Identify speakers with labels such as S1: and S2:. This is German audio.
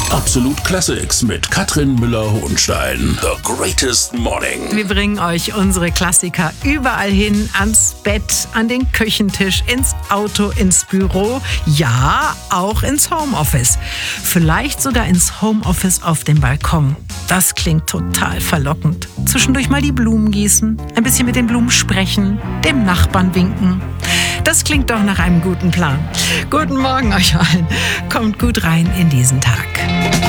S1: Absolut Classics mit Katrin Müller-Hohenstein. The Greatest Morning.
S2: Wir bringen euch unsere Klassiker überall hin, ans Bett, an den Küchentisch, ins Auto, ins Büro, ja, auch ins Homeoffice. Vielleicht sogar ins Homeoffice auf dem Balkon. Das klingt total verlockend. Zwischendurch mal die Blumen gießen, ein bisschen mit den Blumen sprechen, dem Nachbarn winken. Das klingt doch nach einem guten Plan. Guten Morgen euch allen. Kommt gut rein in diesen Tag.